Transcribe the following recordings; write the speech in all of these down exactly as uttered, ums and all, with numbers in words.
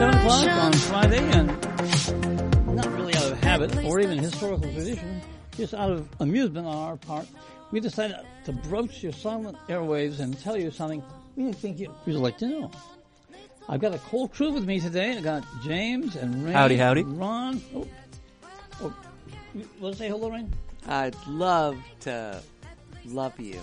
seven o'clock on Friday, and not really out of habit or even historical tradition, just out of amusement on our part, we decided to broach your silent airwaves and tell you something we think you'd like to know. I've got a whole crew with me today. I got James and Rain. Howdy, howdy. Ron. Oh, oh. You want to say hello, Rain? I'd love to love you.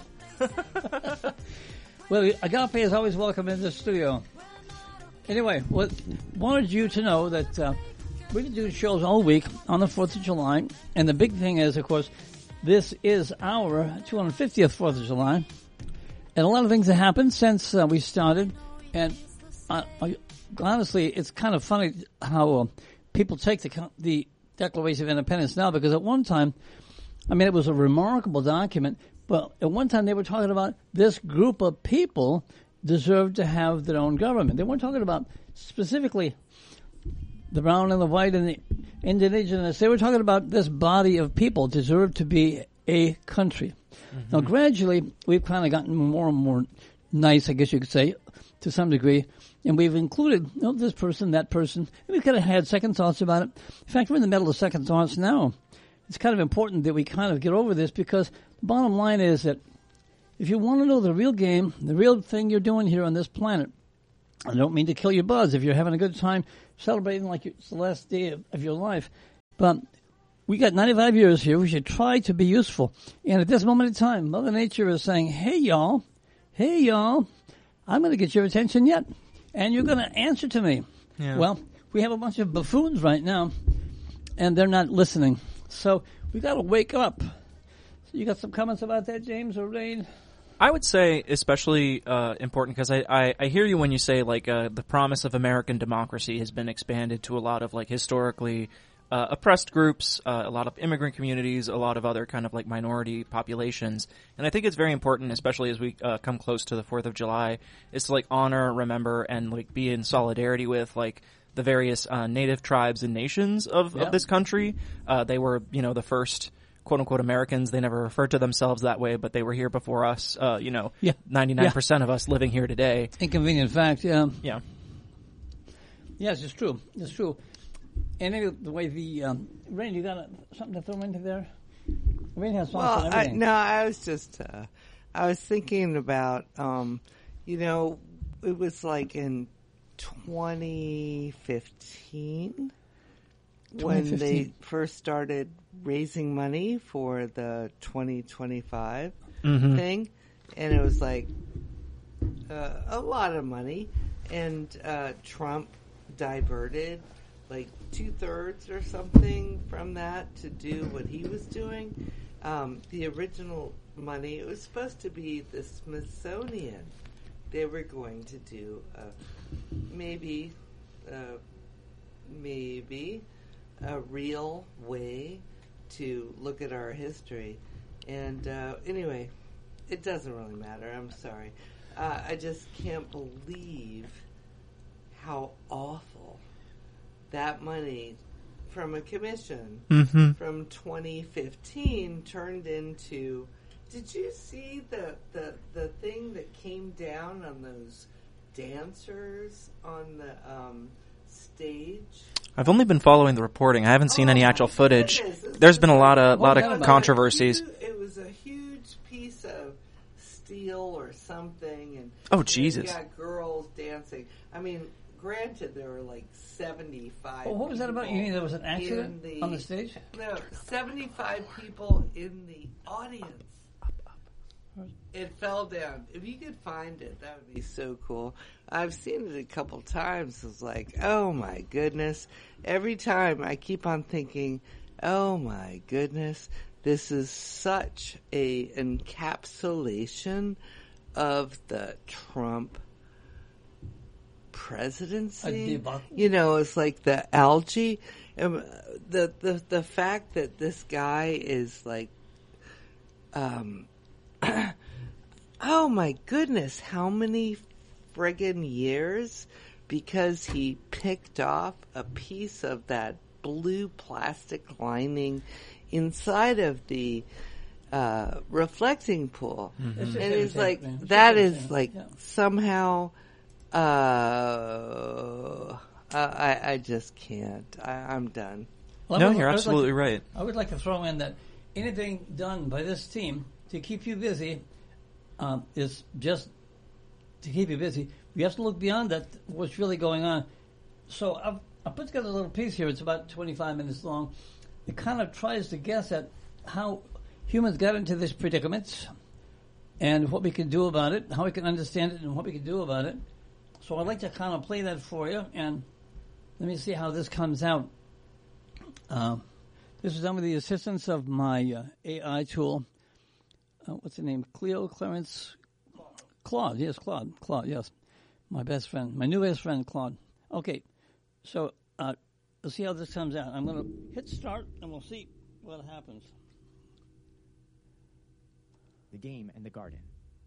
Well, Agape is always welcome in the studio. Anyway, what wanted you to know that uh, we can do shows all week on the fourth of July, and the big thing is, of course, this is our two hundred fiftieth fourth of July, and a lot of things have happened since uh, we started, and uh, I, honestly, it's kind of funny how uh, people take the, the Declaration of Independence now, because at one time, I mean, it was a remarkable document, but at one time they were talking about this group of people deserved to have their own government. They weren't talking about specifically the brown and the white and the indigenous. They were talking about this body of people deserved to be a country. Mm-hmm. Now, gradually, we've kind of gotten more and more nice, I guess you could say, to some degree, and we've included you know, this person, that person, and we've kind of had second thoughts about it. In fact, we're in the middle of second thoughts now. It's kind of important that we kind of get over this, because the bottom line is that if you want to know the real game, the real thing you're doing here on this planet, I don't mean to kill your buzz if you're having a good time celebrating like it's the last day of, of your life, but we got ninety-five years here. We should try to be useful. And at this moment in time, Mother Nature is saying, hey, y'all, hey, y'all, I'm going to get your attention yet, and you're going to answer to me. Yeah. Well, we have a bunch of buffoons right now, and they're not listening. So we got to wake up. So you got some comments about that, James or Rain? I would say especially uh, important because I, I, I hear you when you say like uh, the promise of American democracy has been expanded to a lot of like historically uh, oppressed groups, uh, a lot of immigrant communities, a lot of other kind of like minority populations. And I think it's very important, especially as we uh, come close to the fourth of July, is to like honor, remember, and like be in solidarity with like the various uh, native tribes and nations of, yeah. of this country. Uh, they were, you know, the first quote-unquote Americans. They never referred to themselves that way, but they were here before us. Uh, you know, yeah. ninety-nine percent yeah. of us living here today. Inconvenient fact, yeah. Yeah. Yes, it's true. It's true. And maybe the way the... Um, Rain, you got a, something to throw into there? Rain has thoughts well, on everything. I, no, I was just... Uh, I was thinking about, um, you know, it was like in twenty fifteen when they first started raising money for the twenty twenty-five mm-hmm. thing, and it was like uh, a lot of money, and uh, Trump diverted like two-thirds or something from that to do what he was doing. Um, the original money, it was supposed to be the Smithsonian. They were going to do uh, maybe, uh, maybe a real way to look at our history. And uh, anyway, it doesn't really matter. I'm sorry. Uh, I just can't believe how awful that money from a commission mm-hmm. from twenty fifteen turned into... Did you see the, the, the thing that came down on those dancers on the um, stage? I've only been following the reporting. I haven't seen oh any actual footage. There's been a lot of lot of controversies. Huge, it was a huge piece of steel or something, and oh Jesus! You got girls dancing. I mean, granted, there were like seventy-five. Well, what was that about? You mean there was an accident the, on the stage? No, seventy-five people in the audience. It fell down. If you could find it, that would be so cool. I've seen it a couple times. It's like, oh my goodness. Every time I keep on thinking, oh my goodness, this is such a encapsulation of the Trump presidency. You know, it's like the algae. Um, the, the, the fact that this guy is like, um, oh my goodness, how many friggin' years because he picked off a piece of that blue plastic lining inside of the uh, reflecting pool. Mm-hmm. It's and it's like, thing. That it's is like yeah. somehow, uh, I, I, I just can't. I, I'm done. Well, no, would, you're absolutely like to, right. I would like to throw in that anything done by this team to keep you busy um, is just to keep you busy. You have to look beyond that, what's really going on. So I've, I put together a little piece here. It's about twenty-five minutes long. It kind of tries to guess at how humans got into this predicament and what we can do about it, how we can understand it, and what we can do about it. So I'd like to kind of play that for you, and let me see how this comes out. Uh, this was done with the assistance of my uh, A I tool. Uh, what's the name? Cleo Clarence Claude. Yes, Claude. Claude, yes. My best friend. My new best friend, Claude. Okay, so uh, let's see how this comes out. I'm going to hit start, and we'll see what happens. The Game and the Garden.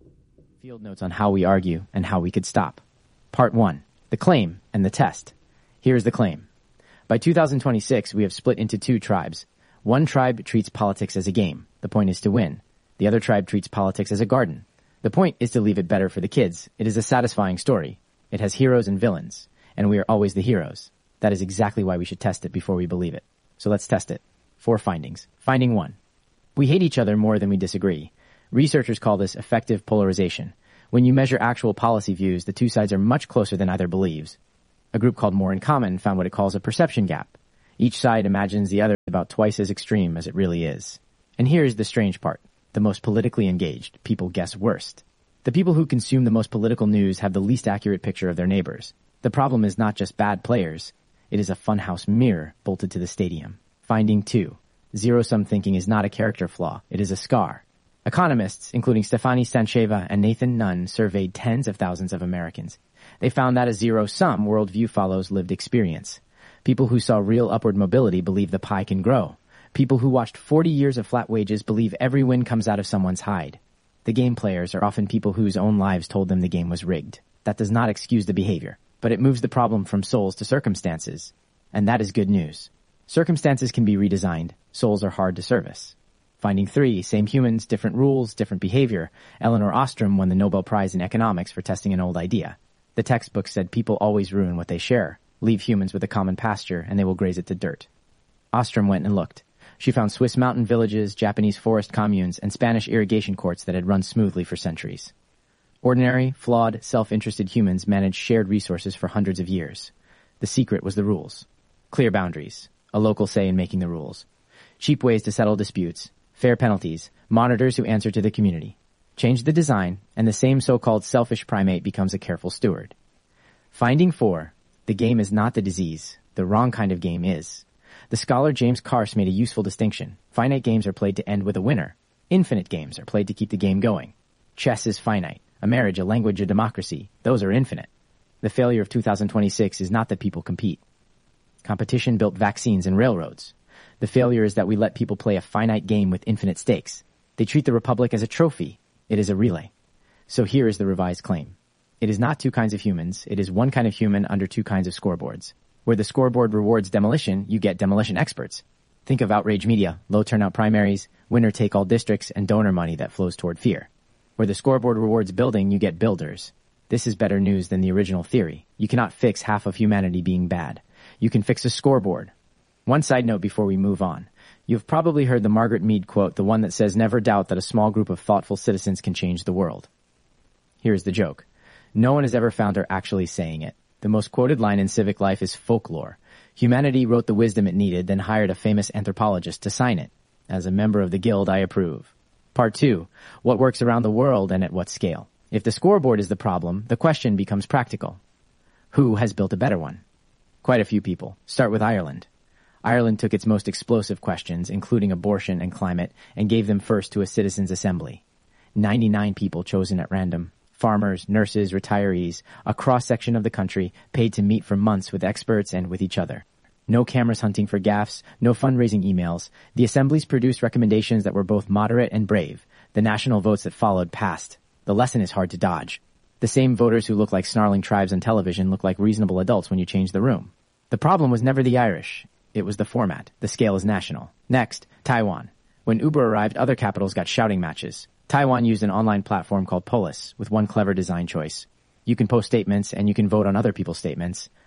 Field notes on how we argue and how we could stop. Part one. The claim and the test. Here is the claim. By two thousand twenty-six, we have split into two tribes. One tribe treats politics as a game. The point is to win. The other tribe treats politics as a garden. The point is to leave it better for the kids. It is a satisfying story. It has heroes and villains, and we are always the heroes. That is exactly why we should test it before we believe it. So let's test it. Four findings. Finding one. We hate each other more than we disagree. Researchers call this effective polarization. When you measure actual policy views, the two sides are much closer than either believes. A group called More in Common found what it calls a perception gap. Each side imagines the other about twice as extreme as it really is. And here's the strange part. The most politically engaged people guess worst. The people who consume the most political news have the least accurate picture of their neighbors. The problem is not just bad players. It is a funhouse mirror bolted to the stadium. Finding two. Zero-sum thinking is not a character flaw. It is a scar. Economists, including Stefani Stancheva and Nathan Nunn, surveyed tens of thousands of Americans. They found that a zero-sum worldview follows lived experience. People who saw real upward mobility believe the pie can grow. People who watched forty years of flat wages believe every win comes out of someone's hide. The game players are often people whose own lives told them the game was rigged. That does not excuse the behavior, but it moves the problem from souls to circumstances. And that is good news. Circumstances can be redesigned. Souls are hard to service. Finding three, same humans, different rules, different behavior. Elinor Ostrom won the Nobel Prize in Economics for testing an old idea. The textbook said people always ruin what they share. Leave humans with a common pasture, and they will graze it to dirt. Ostrom went and looked. She found Swiss mountain villages, Japanese forest communes, and Spanish irrigation courts that had run smoothly for centuries. Ordinary, flawed, self-interested humans managed shared resources for hundreds of years. The secret was the rules. Clear boundaries. A local say in making the rules. Cheap ways to settle disputes. Fair penalties, monitors who answer to the community. Change the design, and the same so-called selfish primate becomes a careful steward. Finding four, the game is not the disease. The wrong kind of game is. The scholar James Carse made a useful distinction. Finite games are played to end with a winner. Infinite games are played to keep the game going. Chess is finite. A marriage, a language, a democracy. Those are infinite. The failure of two thousand twenty-six is not that people compete. Competition built vaccines and railroads. The failure is that we let people play a finite game with infinite stakes. They treat the Republic as a trophy. It is a relay. So here is the revised claim. It is not two kinds of humans. It is one kind of human under two kinds of scoreboards. Where the scoreboard rewards demolition, you get demolition experts. Think of outrage media, low turnout primaries, winner-take-all districts, and donor money that flows toward fear. Where the scoreboard rewards building, you get builders. This is better news than the original theory. You cannot fix half of humanity being bad. You can fix a scoreboard. One side note before we move on. You've probably heard the Margaret Mead quote, the one that says, never doubt that a small group of thoughtful citizens can change the world. Here's the joke. No one has ever found her actually saying it. The most quoted line in civic life is folklore. Humanity wrote the wisdom it needed, then hired a famous anthropologist to sign it. As a member of the guild, I approve. Part two. What works around the world and at what scale? If the scoreboard is the problem, the question becomes practical. Who has built a better one? Quite a few people. Start with Ireland. Ireland took its most explosive questions, including abortion and climate, and gave them first to a citizens' assembly. ninety-nine people chosen at random. Farmers, nurses, retirees, a cross-section of the country paid to meet for months with experts and with each other. No cameras hunting for gaffes, no fundraising emails. The assemblies produced recommendations that were both moderate and brave. The national votes that followed passed. The lesson is hard to dodge. The same voters who look like snarling tribes on television look like reasonable adults when you change the room. The problem was never the Irish. It was the format. The scale is national. Next, Taiwan. When Uber arrived, other capitals got shouting matches. Taiwan used an online platform called Polis with one clever design choice. You can post statements and you can vote on other people's statements.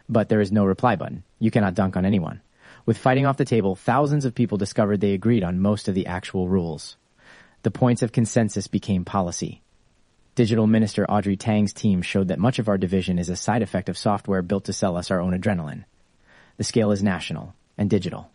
But there is no reply button. You cannot dunk on anyone. With fighting off the table, thousands of people discovered they agreed on most of the actual rules. The points of consensus became policy. Digital Minister Audrey Tang's team showed that much of our division is a side effect of software built to sell us our own adrenaline. The scale is national and digital.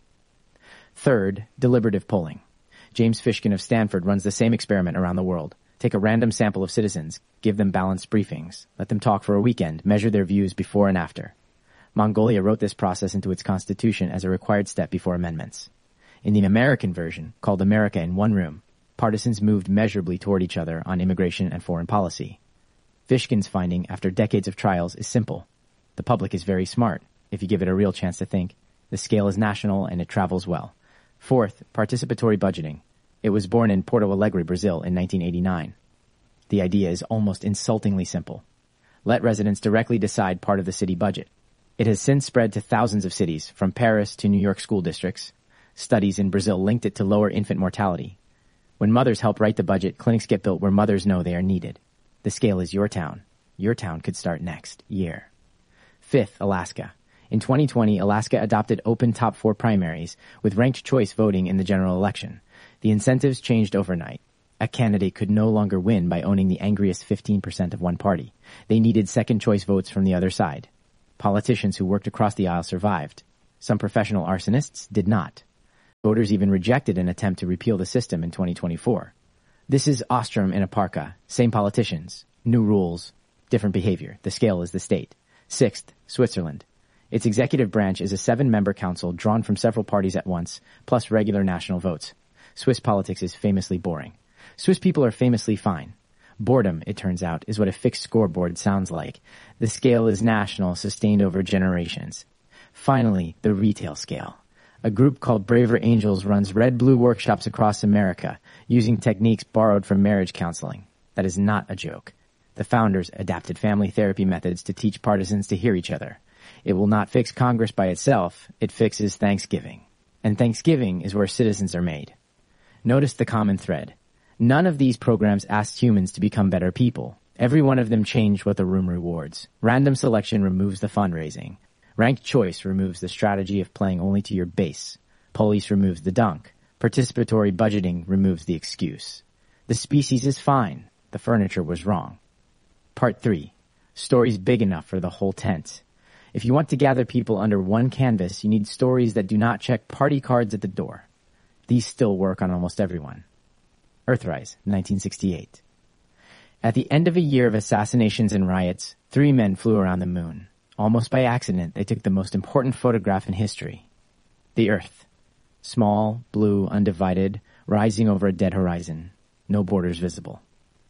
Third, deliberative polling. James Fishkin of Stanford runs the same experiment around the world. Take a random sample of citizens, give them balanced briefings, let them talk for a weekend, measure their views before and after. Mongolia wrote this process into its constitution as a required step before amendments. In the American version, called America in One Room, partisans moved measurably toward each other on immigration and foreign policy. Fishkin's finding, after decades of trials, is simple. The public is very smart, if you give it a real chance to think. The scale is national and it travels well. Fourth, participatory budgeting. It was born in Porto Alegre, Brazil in nineteen eighty-nine. The idea is almost insultingly simple. Let residents directly decide part of the city budget. It has since spread to thousands of cities, from Paris to New York school districts. Studies in Brazil linked it to lower infant mortality. When mothers help write the budget, clinics get built where mothers know they are needed. The scale is your town. Your town could start next year. Fifth, Alaska. In twenty twenty, Alaska adopted open top four primaries, with ranked choice voting in the general election. The incentives changed overnight. A candidate could no longer win by owning the angriest fifteen percent of one party. They needed second choice votes from the other side. Politicians who worked across the aisle survived. Some professional arsonists did not. Voters even rejected an attempt to repeal the system in twenty twenty-four. This is Ostrom in a parka. Same politicians. New rules. Different behavior. The scale is the state. Sixth, Switzerland. Its executive branch is a seven-member council drawn from several parties at once, plus regular national votes. Swiss politics is famously boring. Swiss people are famously fine. Boredom, it turns out, is what a fixed scoreboard sounds like. The scale is national, sustained over generations. Finally, the retail scale. A group called Braver Angels runs red-blue workshops across America, using techniques borrowed from marriage counseling. That is not a joke. The founders adapted family therapy methods to teach partisans to hear each other. It will not fix Congress by itself. It fixes Thanksgiving. And Thanksgiving is where citizens are made. Notice the common thread. None of these programs asked humans to become better people. Every one of them changed what the room rewards. Random selection removes the fundraising. Ranked choice removes the strategy of playing only to your base. Police removes the dunk. Participatory budgeting removes the excuse. The species is fine. The furniture was wrong. Part three. Stories big enough for the whole tent. If you want to gather people under one canvas, you need stories that do not check party cards at the door. These still work on almost everyone. Earthrise, nineteen sixty-eight. At the end of a year of assassinations and riots, three men flew around the moon. Almost by accident, they took the most important photograph in history. The Earth. Small, blue, undivided, rising over a dead horizon. No borders visible.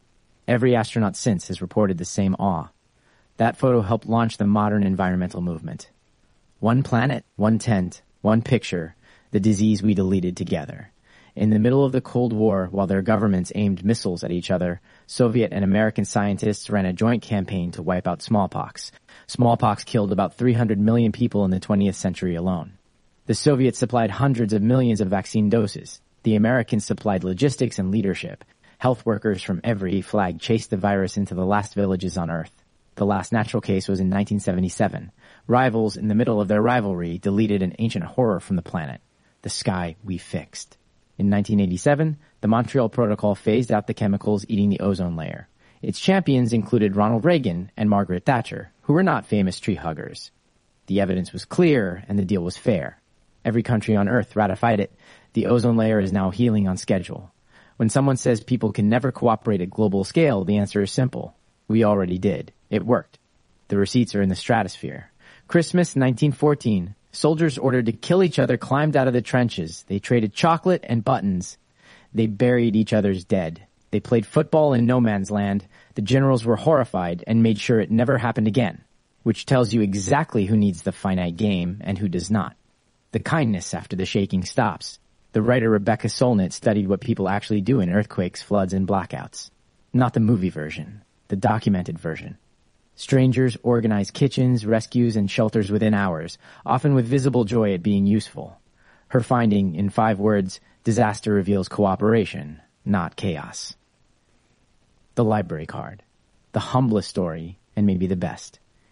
Every astronaut since has reported the same awe. That photo helped launch the modern environmental movement. One planet, one tent, one picture, the disease we deleted together. In the middle of the Cold War, while their governments aimed missiles at each other, Soviet and American scientists ran a joint campaign to wipe out smallpox. Smallpox killed about three hundred million people in the twentieth century alone. The Soviets supplied hundreds of millions of vaccine doses. The Americans supplied logistics and leadership. Health workers from every flag chased the virus into the last villages on Earth. The last natural case was in nineteen seventy-seven. Rivals, in the middle of their rivalry, deleted an ancient horror from the planet. The sky we fixed. In nineteen eighty-seven, the Montreal Protocol phased out the chemicals eating the ozone layer. Its champions included Ronald Reagan and Margaret Thatcher, who were not famous tree huggers. The evidence was clear, and the deal was fair. Every country on Earth ratified it. The ozone layer is now healing on schedule. When someone says people can never cooperate at global scale, the answer is simple. We already did. It worked. The receipts are in the stratosphere. Christmas nineteen fourteen. Soldiers ordered to kill each other climbed out of the trenches. They traded chocolate and buttons. They buried each other's dead. They played football in no man's land. The generals were horrified and made sure it never happened again, which tells you exactly who needs the finite game and who does not. The kindness after the shaking stops. The writer Rebecca Solnit studied what people actually do in earthquakes, floods, and blackouts. Not the movie version, the documented version. Strangers organize kitchens, rescues, and shelters within hours, often with visible joy at being useful. Her finding, in five words, disaster reveals cooperation, not chaos. The library card. The humblest story, and maybe the best.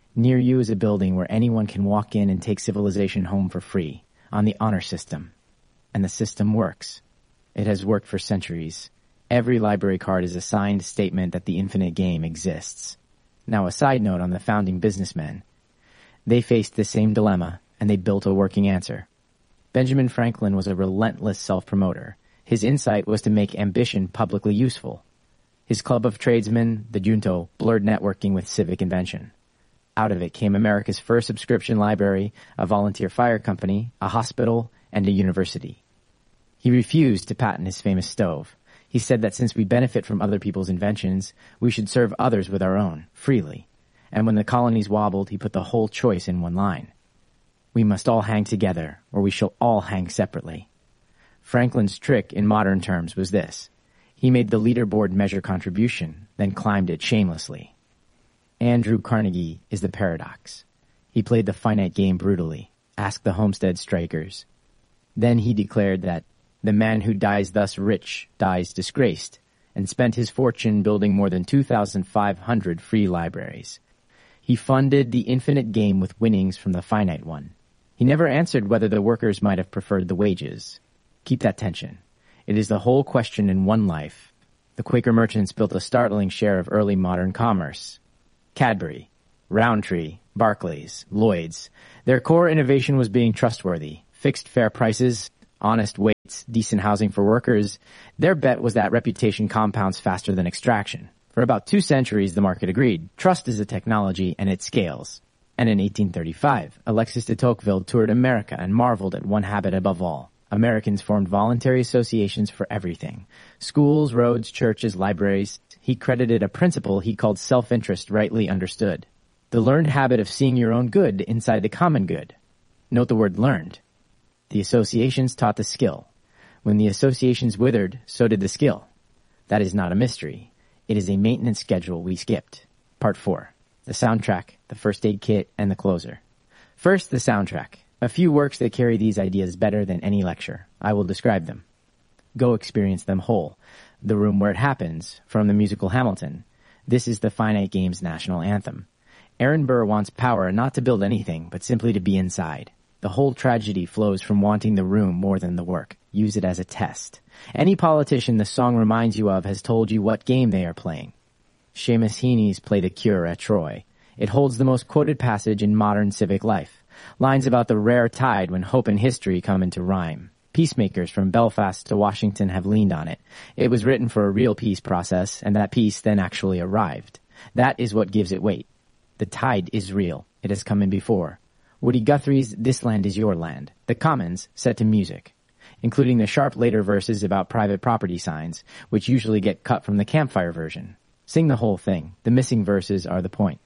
Near you is a building where anyone can walk in and take civilization home for free, on the honor system. And the system works. It has worked for centuries. Every library card is a signed statement that the infinite game exists. Now a side note on the founding businessmen. They faced the same dilemma, and they built a working answer. Benjamin Franklin was a relentless self-promoter. His insight was to make ambition publicly useful. His club of tradesmen, the Junto, blurred networking with civic invention. Out of it came America's first subscription library, a volunteer fire company, a hospital, and a university. He refused to patent his famous stove. He said that since we benefit from other people's inventions, we should serve others with our own, freely. And when the colonies wobbled, he put the whole choice in one line. We must all hang together, or we shall all hang separately. Franklin's trick, in modern terms, was this. He made the leaderboard measure contribution, then climbed it shamelessly. Andrew Carnegie is the paradox. He played the finite game brutally. Ask the Homestead Strikers. Then he declared that the man who dies thus rich dies disgraced, and spent his fortune building more than two thousand five hundred free libraries. He funded the infinite game with winnings from the finite one. He never answered whether the workers might have preferred the wages. Keep that tension. It is the whole question in one life. The Quaker merchants built a startling share of early modern commerce. Cadbury, Roundtree, Barclays, Lloyd's. Their core innovation was being trustworthy. Fixed fair prices, honest weights, decent housing for workers. Their bet was that reputation compounds faster than extraction. For about two centuries, the market agreed. Trust is a technology, and it scales. And in eighteen thirty-five, Alexis de Tocqueville toured America and marveled at one habit above all. Americans formed voluntary associations for everything. Schools, roads, churches, libraries. He credited a principle he called self-interest rightly understood. The learned habit of seeing your own good inside the common good. Note the word learned. The associations taught the skill. When the associations withered, so did the skill. That is not a mystery. It is a maintenance schedule we skipped. Part four. The soundtrack, the first aid kit, and the closer. First, the soundtrack. A few works that carry these ideas better than any lecture. I will describe them. Go experience them whole. The Room Where It Happens, from the musical Hamilton. This is the finite game's national anthem. Aaron Burr wants power not to build anything, but simply to be inside. The whole tragedy flows from wanting the room more than the work. Use it as a test. Any politician the song reminds you of has told you what game they are playing. Seamus Heaney's Play the Cure at Troy. It holds the most quoted passage in modern civic life. Lines about the rare tide when hope and history come into rhyme. Peacemakers from Belfast to Washington have leaned on it. It was written for a real peace process, and that peace then actually arrived. That is what gives it weight. The tide is real. It has come in before. Woody Guthrie's This Land Is Your Land. The Commons set to music, including the sharp later verses about private property signs, which usually get cut from the campfire version. Sing the whole thing. The missing verses are the point.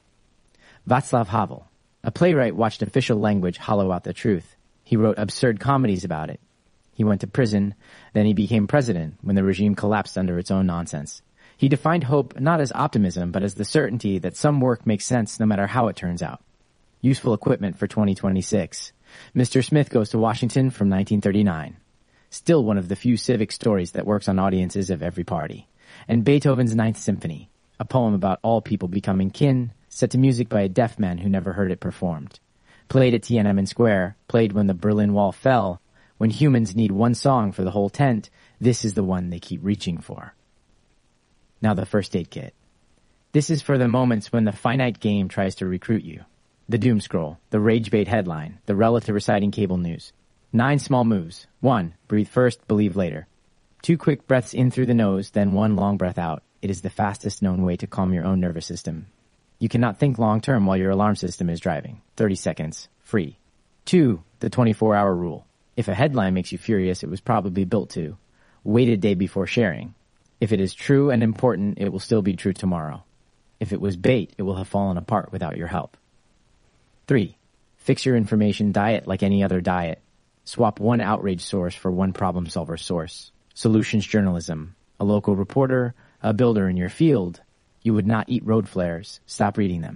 Václav Havel. A playwright watched official language hollow out the truth. He wrote absurd comedies about it. He went to prison, then he became president when the regime collapsed under its own nonsense. He defined hope not as optimism, but as the certainty that some work makes sense no matter how it turns out. Useful equipment for twenty twenty-six. Mister Smith Goes to Washington from nineteen thirty-nine. Still one of the few civic stories that works on audiences of every party. And Beethoven's Ninth Symphony, a poem about all people becoming kin, set to music by a deaf man who never heard it performed. Played at Tiananmen Square, played when the Berlin Wall fell. When humans need one song for the whole tent, this is the one they keep reaching for. Now the first aid kit. This is for the moments when the finite game tries to recruit you. The doom scroll, the rage bait headline, the relative reciting cable news. Nine small moves. One, breathe first, believe later. Two quick breaths in through the nose, then one long breath out. It is the fastest known way to calm your own nervous system. You cannot think long term while your alarm system is driving. thirty seconds. Free. Two, the twenty-four hour rule. If a headline makes you furious, it was probably built to. Wait a day before sharing. If it is true and important, it will still be true tomorrow. If it was bait, it will have fallen apart without your help. Three, fix your information diet like any other diet. Swap one outrage source for one problem solver source. Solutions journalism. A local reporter, a builder in your field. You would not eat road flares. Stop reading them.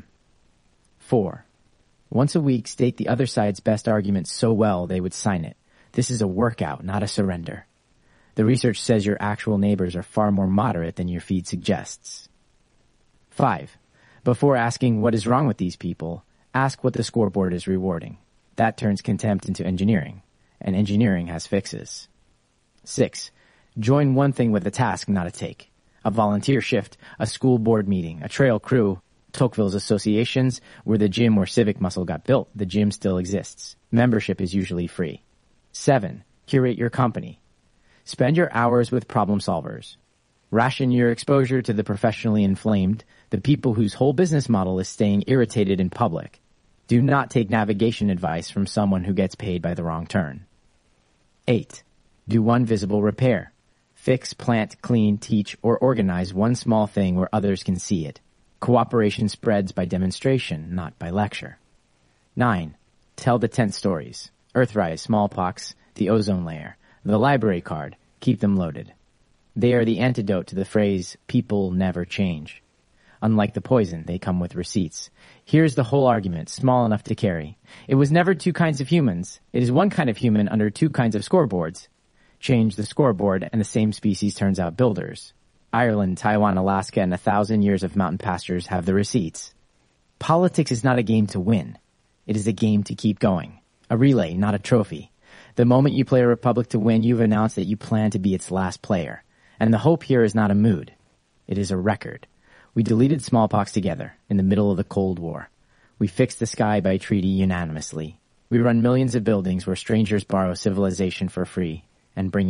Four, once a week state the other side's best argument so well they would sign it. This is a workout, not a surrender. The research says your actual neighbors are far more moderate than your feed suggests. Five, before asking what is wrong with these people, Ask what the scoreboard is rewarding. That turns contempt into engineering, and engineering has fixes. Six, join one thing with a task, not a take. A volunteer shift, a school board meeting, a trail crew, Tocqueville's associations, where the gym or civic muscle got built, the gym still exists. Membership is usually free. Seven, curate your company. Spend your hours with problem solvers. Ration your exposure to the professionally inflamed, the people whose whole business model is staying irritated in public. Do not take navigation advice from someone who gets paid by the wrong turn. Eight, do one visible repair. Fix, plant, clean, teach, or organize one small thing where others can see it. Cooperation spreads by demonstration, not by lecture. Nine, tell the tent stories. Earthrise, smallpox, the ozone layer, the library card, keep them loaded. They are the antidote to the phrase, people never change. Unlike the poison, they come with receipts. Here's the whole argument, small enough to carry. It was never two kinds of humans. It is one kind of human under two kinds of scoreboards. Change the scoreboard and the same species turns out builders. Ireland, Taiwan, Alaska, and a thousand years of mountain pastures have the receipts. Politics is not a game to win. It is a game to keep going. A relay, not a trophy. The moment you play a republic to win, you've announced that you plan to be its last player. And the hope here is not a mood. It is a record. We deleted smallpox together in the middle of the Cold War. We fixed the sky by treaty unanimously. We run millions of buildings where strangers borrow civilization for free and bring